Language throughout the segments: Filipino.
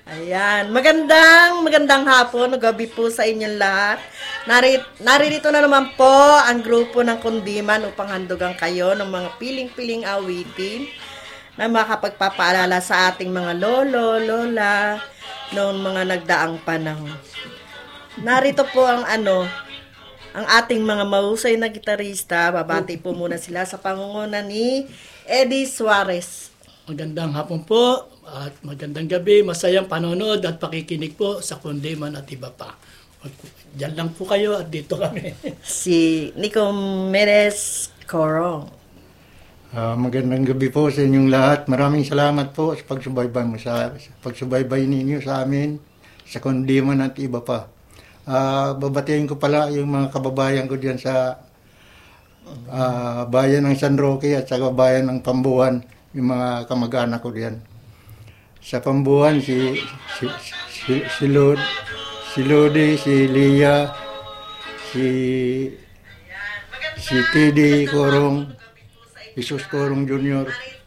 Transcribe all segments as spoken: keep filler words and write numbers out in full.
Ayan, magandang magandang hapon, gabi po sa inyong lahat. Nari, naririto na naman po ang grupo ng Kundiman upang handugan kayo ng mga piling-piling awitin na makapagpapaalala sa ating mga lolo, lola noong mga nagdaang panahon. Narito po ang ano, ang ating mga mahusay na gitarista. Babati po muna sila sa pangunguna ni Eddie Suarez. Magandang hapon po at magandang gabi, masayang panonood at pakikinig po sa Kundiman at iba pa. Diyan lang po kayo at dito kami. Si Nico Merez Corong. Uh, magandang gabi po sa inyong lahat. Maraming salamat po sa pagsubaybay mo sa, sa pagsubaybay ninyo sa amin sa Kundiman at iba pa. Uh, babatihin ko pala yung mga kababayan ko diyan sa uh, bayan ng San Roque at sa bayan ng Pambuhan, yung mga kamag-anak ko diyan. Sa Pambuhan si si si, si Lod, si Lodi, si Lia, si si Teddy Corong, Jesus Corong Junior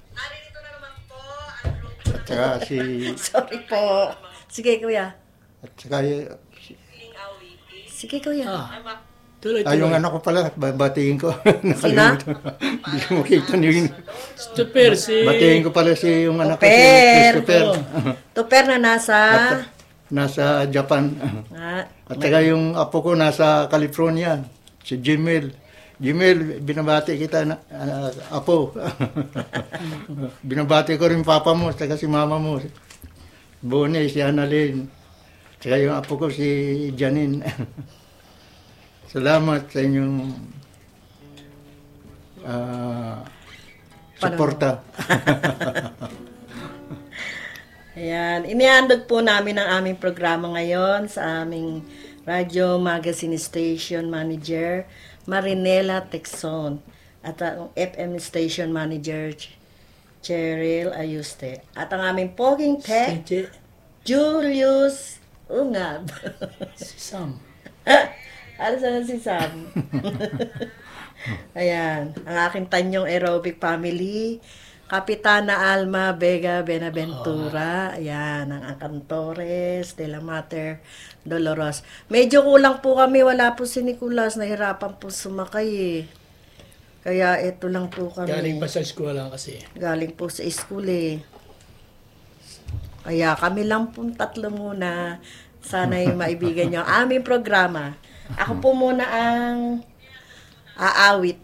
At saka si... Sorry po. Sige, kuya. At saka... Sige, kuya. Ah, tuloy, Ah, tuloy. yung anak ko pala, batiin ko. Sina? Hindi ko makita niyo. Stupir, si... Batiin ko pala si yung anak ko, si Tuper. Christopher. Tuper na nasa... At, nasa Japan. Ah, At saka yung apo ko nasa California, si Jimel. Jimel, binabati kita na uh, apo. Binabati ko rin papa mo, saka si mama mo. Bonnie, si Annalyn. Saka yung apo ko si Janine. Salamat sa inyong uh, suporta. Ayan. Inihandog po namin ang aming programa ngayon sa aming radio magazine station manager, Marinela Texon, at ang F M station manager, Cheryl Ayuste. At ang aming poging tech, Si, Julius Ungab. si Sam. Ano sana si Sam? Ayan. Ang aking tanyong aerobic family, Kapitana Alma Vega Benaventura. Ayan. Ang Acantores de la Mater Dolores. Medyo kulang po kami. Wala po si Nicolas. Nahirapan po sumakay eh. Kaya ito lang po kami. Galing pa sa school lang kasi. Galing po sa school eh. Kaya kami lang po tatlo muna. Sana'y maibigan niyo ang aming programa. Ako po muna ang aawit